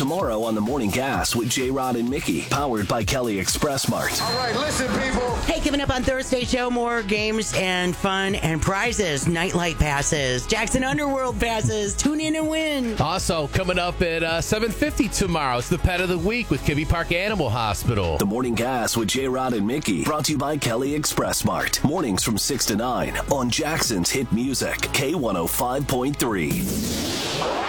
tomorrow on The Morning Gas with J-Rod and Mickey, powered by Kelly Express Mart. All right, listen, people. Hey, coming up on Thursday show, more games and fun and prizes. Nightlight passes, Jackson Underworld passes. Tune in and win. Also, coming up at 7:50 tomorrow, it's the Pet of the Week with Kibbe Park Animal Hospital. The Morning Gas with J-Rod and Mickey, brought to you by Kelly Express Mart. Mornings from 6 to 9 on Jackson's Hit Music, K105.3.